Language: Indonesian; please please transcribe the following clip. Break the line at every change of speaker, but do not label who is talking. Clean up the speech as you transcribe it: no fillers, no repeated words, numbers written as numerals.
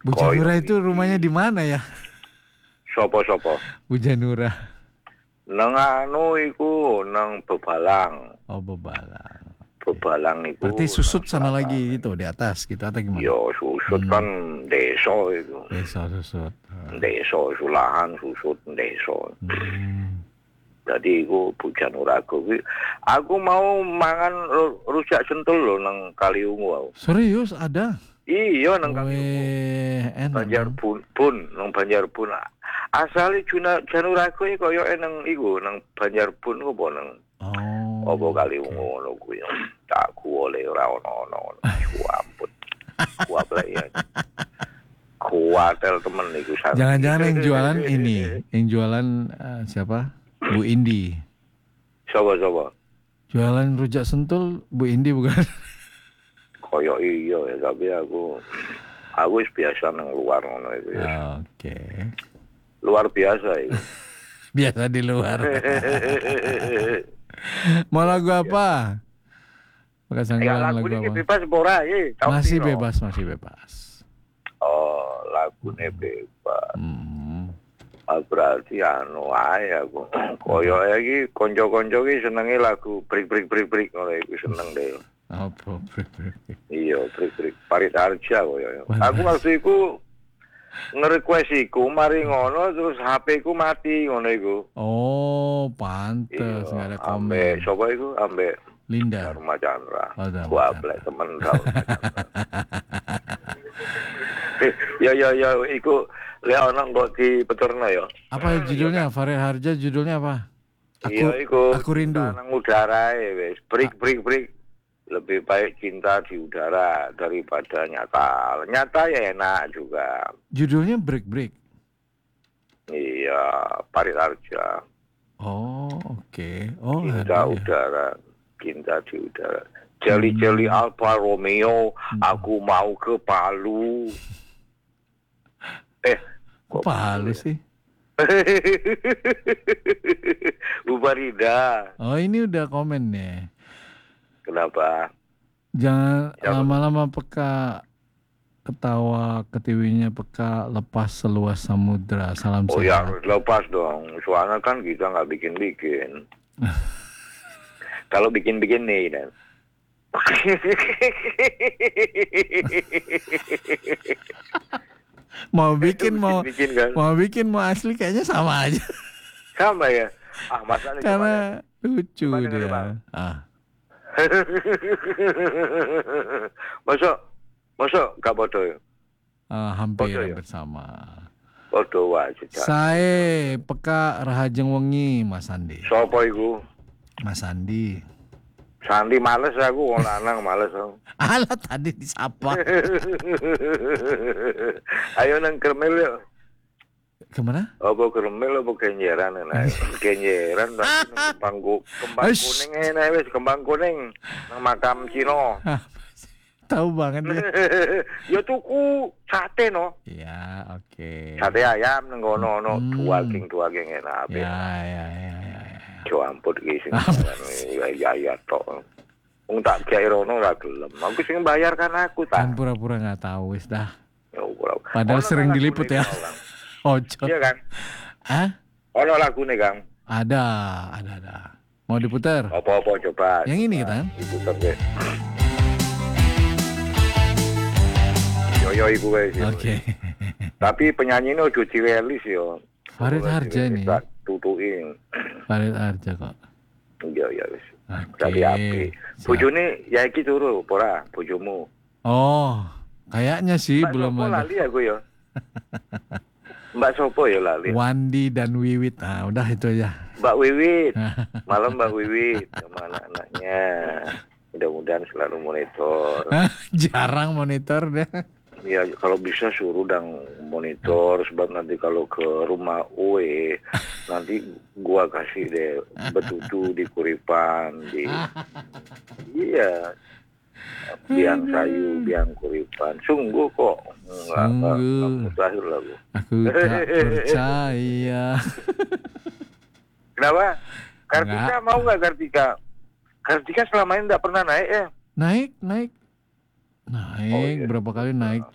Bu Janura itu rumahnya di mana ya?
Sopo.
Bu Janura.
Nang anu iku nang Bebalang.
Oh, Bebalang.
Bebalang iku.
Berarti susut sana lagi gitu di atas gitu atau gimana?
Yo susut kan desa itu.
Desa susut.
Desa Sulahan susut desa. Jadi iku Bu Janura aku mau mangan rujak sentul lho nang Kaliungu aku.
Serius ada?
Iya nang Kaliungu.
Enak.
Banjarbun nang Banjarbun. Asale Janura kuwi koyo nang iku nang Banjarbun ku apa nang apa Kaliungu ngono kuwi. Tak kuole ora ono. Ampun. Kuablek ya. Kuatel temen iku.
Jangan-jangan yang jualan ini, yang jualan siapa? Bu Indi.
Sopo?
Jualan rujak sentul Bu Indi bukan?
Koyo iya ya, tapi aku wis biasa nang luar ngono iku ya.
Oke.
Luar biasa itu.
Biasa di luar. Mau lagu apa? Pakai sanggalan lagu apa?
Bebas ora
Masih bebas.
Oh, lagune bebas. Berarti anu ae aku. Koyo iki kanca-kanca iki senenge lagu break ngono iku seneng deh.
Apa break.
Iya, break. Parit Harja koyo. Aku waktu iku nge-request iku mari ngono terus HP ku mati ngono iku.
Oh, pantes enggak ada komen.
Sopo iku? Ambek
Linda
Rumah Chandra.
Gua
ablek temen tau. Ya iku lek ana kok dipeturno ya.
Apa judulnya? Farid Harja judulnya apa? Aku rindu.
Nang udara wis. Break. Lebih baik cinta di udara daripada nyata. Nyata ya enak juga.
Judulnya break.
Iya, Farid Harja.
Oh, oke. Oh,
Cinta di udara. Jeli Alfa Romeo, aku mau ke Palu.
Kok Palu sih?
Ubarida.
Oh, ini udah komen nih.
Kenapa?
Jangan lama-lama peka, ketawa ketiwinya peka, lepas seluas samudra. Salam sehat.
Oh ya, harus lepas dong. Soalnya kan kita nggak bikin. Kalau bikin nih dan
mau bikin
kan?
mau asli kayaknya sama aja.
Sama ya. Masalahnya
karena lucu dia.
Masuk gak bodoh ya?
Hampir sama.
Bodoh aja.
Saya peka rahajeng wengi Mas Andi.
Sopo iku?
Mas Andi.
Sandi males aku, wong lanang males aku.
Alah tadi disapa.
Ayo nang Kermel yuk.
Kemana?
Apa Kermel apa Kenjeran enak. Kenjeran kembang kuning enak wis kembang kuning nang makam Cino.
Tahu banget ya.
Ya tuku sate no.
Iya, oke.
Sate ayam nang kono dua king enak.
Ya.
Jo ampun iki sing ya tok. Wong tak gawe rono ora gelem. Aku sing bayar kan aku ta.
Kan pura-pura enggak tahu wis dah.
Ya pura.
Padahal sering diliput ya. Ojo.
Iya kan? Ono lagune, Kang.
Ada. Mau diputar?
Apa-apa coba.
Yang ini kan?
Diputar deh. Yo iku wis.
Oke.
Tapi penyanyi ini ojo direlis yo.
Farid Harja nih.
Tutuin.
Farid Harja kok.
Iya wis. Tapi api. Bojone ya iki turu ora bojomu.
Oh, kayaknya sih belum ada.
Lali aku ya. Mbak Sopo ya lali.
Wandi dan Wiwit. Udah itu aja.
Mbak Wiwit. Malam Mbak Wiwit sama anak-anaknya. Mudah-mudahan selalu monitor.
Jarang monitor deh.
Ya kalau bisa suruh dang monitor sebab nanti kalau ke rumah Uwe nanti gua kasih deh betutu di Kuripan iya biang sayu biang Kuripan sungguh kok enggak mustahil lagu
aku tak percaya.
Kenapa? Kartika mau nggak Kartika selama ini nggak pernah naik ya?
Naik berapa kali naik